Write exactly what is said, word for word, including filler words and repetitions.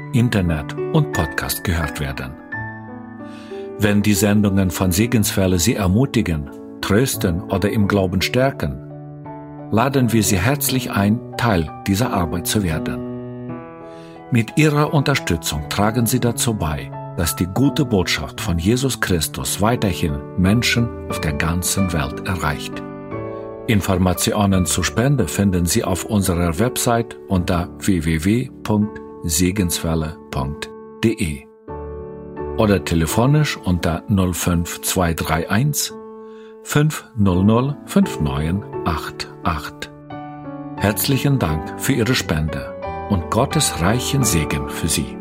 Internet und Podcast gehört werden. Wenn die Sendungen von Segenswelle Sie ermutigen, trösten oder im Glauben stärken, laden wir Sie herzlich ein, Teil dieser Arbeit zu werden. Mit Ihrer Unterstützung tragen Sie dazu bei, dass die gute Botschaft von Jesus Christus weiterhin Menschen auf der ganzen Welt erreicht. Informationen zur Spende finden Sie auf unserer Website unter w w w punkt segenswelle punkt de oder telefonisch unter null fünf zwei drei eins fünf null null fünf neun acht acht. Herzlichen Dank für Ihre Spende und Gottes reichen Segen für Sie.